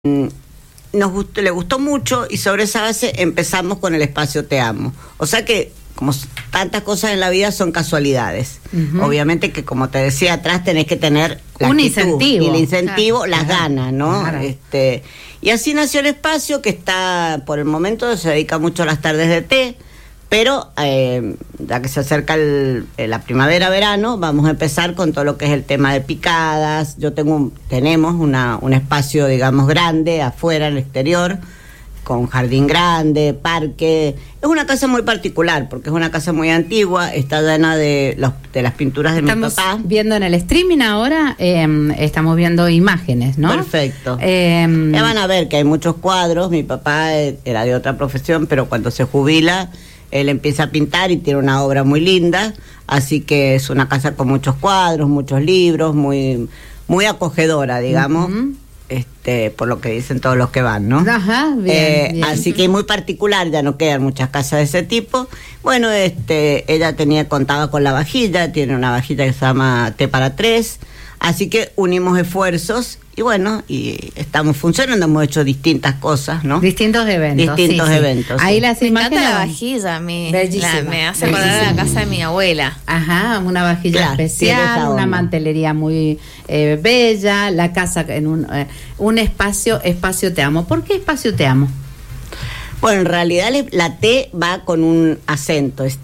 le gustó mucho y sobre esa base empezamos con el espacio Te Amo. O sea que, como tantas cosas en la vida, son casualidades. Uh-huh. Obviamente que, como te decía atrás, tenés que tener un incentivo. Y el incentivo, claro, las ganas, ¿no? Claro. Y así nació el espacio, que está, por el momento, se dedica mucho a las tardes de té, pero ya que se acerca la primavera-verano, vamos a empezar con todo lo que es el tema de picadas. Tenemos un espacio, digamos, grande, afuera, en el exterior, con jardín grande, parque. Es una casa muy particular, porque es una casa muy antigua, está llena de las pinturas de mi papá. Estamos viendo en el streaming ahora, estamos viendo imágenes, ¿no? Perfecto. Van a ver que hay muchos cuadros. Mi papá era de otra profesión, pero cuando se jubila, él empieza a pintar y tiene una obra muy linda, así que es una casa con muchos cuadros, muchos libros, muy, muy acogedora, digamos. Uh-huh. Por lo que dicen todos los que van, ¿no? Ajá, bien. Así que es muy particular, ya no quedan muchas casas de ese tipo. Bueno, ella contaba con la vajilla, tiene una vajilla que se llama Té para Tres, así que unimos esfuerzos y bueno, y estamos funcionando, hemos hecho distintas cosas, ¿no? Distintos eventos. Eventos. Ahí sí. las me imágenes. encanta la vajilla, me hace Bellísima. acordar a la casa de mi abuela. Ajá, una vajilla, claro, especial, una mantelería muy bella, la casa en un espacio Te Amo. ¿Por qué espacio Te Amo? Bueno, en realidad la T va con un acento, es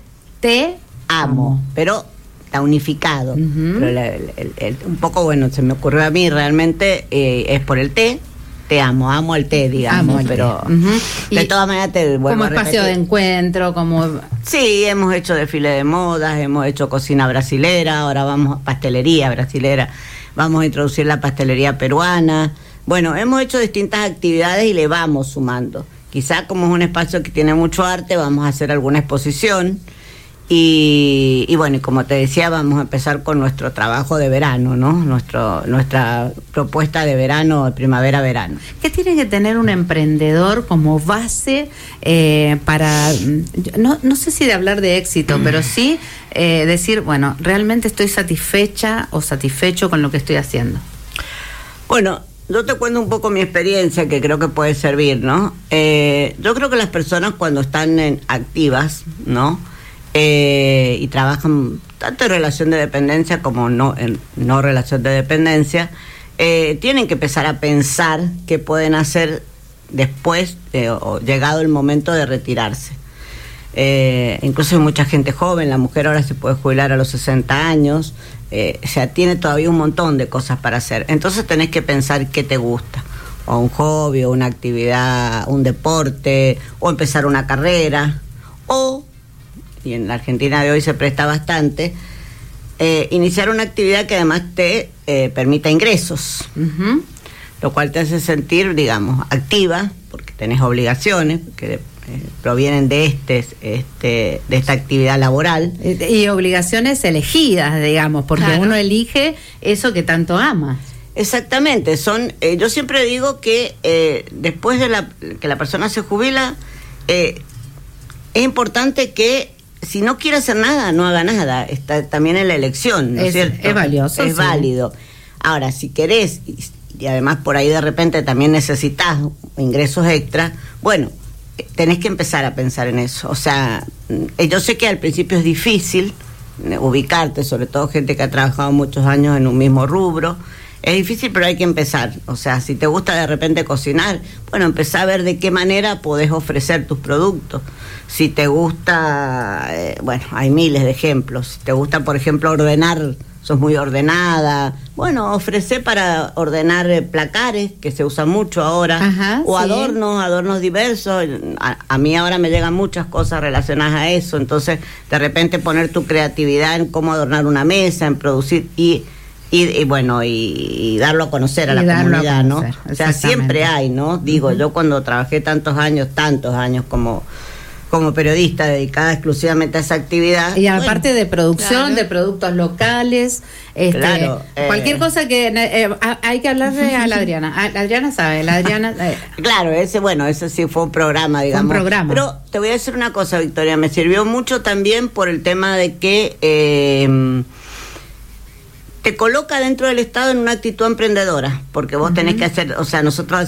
Te Amo, pero está unificado. Uh-huh. Pero un poco, bueno, se me ocurrió a mí realmente, es por el té. Te amo el té, digamos, pero uh-huh. De todas maneras te vuelvo a repetir. Como espacio de encuentro, como... Sí, hemos hecho desfile de modas, hemos hecho cocina brasilera, ahora vamos a pastelería brasilera, vamos a introducir la pastelería peruana. Bueno, hemos hecho distintas actividades y le vamos sumando. Quizá como es un espacio que tiene mucho arte, vamos a hacer alguna exposición. Y bueno, y como te decía, vamos a empezar con nuestro trabajo de verano, ¿no? Nuestra propuesta de verano, primavera-verano. ¿Qué tiene que tener un emprendedor como base para, no sé si de hablar de éxito, pero sí decir, bueno, realmente estoy satisfecha o satisfecho con lo que estoy haciendo? Bueno, yo te cuento un poco mi experiencia, que creo que puede servir, ¿no? Yo creo que las personas cuando están activas, ¿no? Y trabajan tanto en relación de dependencia como en no relación de dependencia, tienen que empezar a pensar qué pueden hacer después o llegado el momento de retirarse. Incluso hay mucha gente joven, la mujer ahora se puede jubilar a los 60 años, o sea, tiene todavía un montón de cosas para hacer. Entonces tenés que pensar qué te gusta, o un hobby, o una actividad, un deporte, o empezar una carrera, y en la Argentina de hoy se presta bastante, iniciar una actividad que además te permita ingresos, uh-huh. Lo cual te hace sentir, digamos, activa, porque tenés obligaciones que provienen de esta actividad laboral. Y obligaciones elegidas, digamos, porque claro, uno elige eso que tanto ama. Exactamente, yo siempre digo que después de que la persona se jubila, es importante que si no quiere hacer nada, no haga nada. Está también en la elección, ¿no es cierto? Es valioso. Es válido. Ahora, si querés, y además por ahí de repente también necesitas ingresos extra, bueno, tenés que empezar a pensar en eso. O sea, yo sé que al principio es difícil ubicarte, sobre todo gente que ha trabajado muchos años en un mismo rubro. Es difícil, pero hay que empezar. O sea, si te gusta de repente cocinar, bueno, empezá a ver de qué manera podés ofrecer tus productos. Si te gusta, bueno, hay miles de ejemplos. Si te gusta, por ejemplo, ordenar, sos muy ordenada, bueno, ofrecé para ordenar placares, que se usa mucho ahora. Ajá, o sí, adornos diversos. A mí ahora me llegan muchas cosas relacionadas a eso. Entonces, de repente poner tu creatividad en cómo adornar una mesa, en producir y bueno, y darlo a conocer a la comunidad, ¿no? O sea, siempre hay, ¿no? Digo, yo cuando trabajé tantos años como periodista dedicada exclusivamente a esa actividad. Y aparte de producción, claro, de productos locales, claro, cualquier cosa que hay que hablarle a la Adriana. La Adriana sabe, Claro, ese sí fue un programa, digamos. Pero te voy a decir una cosa, Victoria, me sirvió mucho también por el tema de que te coloca dentro del Estado en una actitud emprendedora, porque vos tenés que hacer, o sea, nosotros